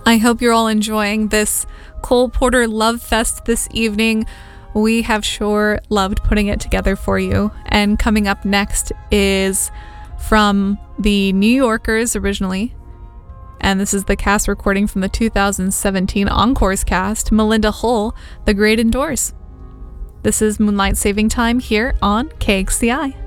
I hope you're all enjoying this Cole Porter Love Fest this evening. We have sure loved putting it together for you. And coming up next is from the New Yorkers originally, and this is the cast recording from the 2017 Encores cast, Melinda Hull, The Great Indoors. This is Moonlight Saving Time here on KXCI.